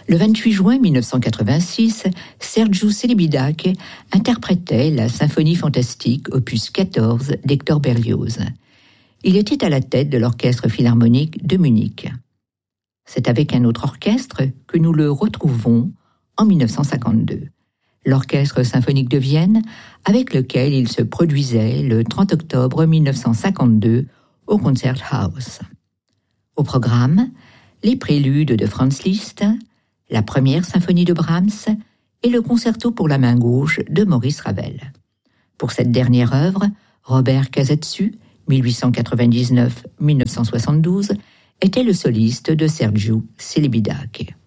Le 28 juin 1986, Sergiu Celibidache interprétait la symphonie fantastique opus 14 d'Hector Berlioz. Il était à la tête de l'Orchestre philharmonique de Munich. C'est avec un autre orchestre que nous le retrouvons en 1952. L'Orchestre symphonique de Vienne, avec lequel il se produisait le 30 octobre 1952 au Konzerthaus. Au programme, les préludes de Franz Liszt, la première symphonie de Brahms et le concerto pour la main gauche de Maurice Ravel. Pour cette dernière œuvre, Robert Casadesus, 1899-1972, était le soliste de Sergiu Celibidache.